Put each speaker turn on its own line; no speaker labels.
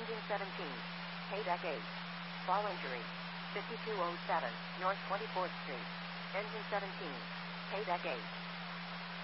Engine 17. Payback 8. Fall injury. 5207 North 24th Street. Engine 17. Payback 8.